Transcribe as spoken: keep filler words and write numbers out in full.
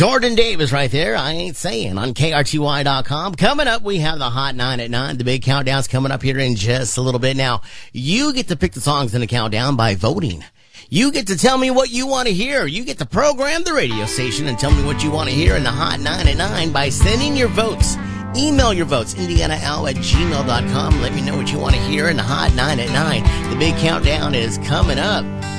Jordan Davis right there. I ain't saying on K R T Y dot com. Coming up, we have the Hot nine at nine. The big countdown's coming up here in just a little bit. Now, you get to pick the songs in the countdown by voting. You get to tell me what you want to hear. You get to program the radio station and tell me what you want to hear in the Hot nine at nine by sending your votes. Email your votes, indiana al at gmail dot com. Let me know what you want to hear in the Hot nine at nine. The big countdown is coming up.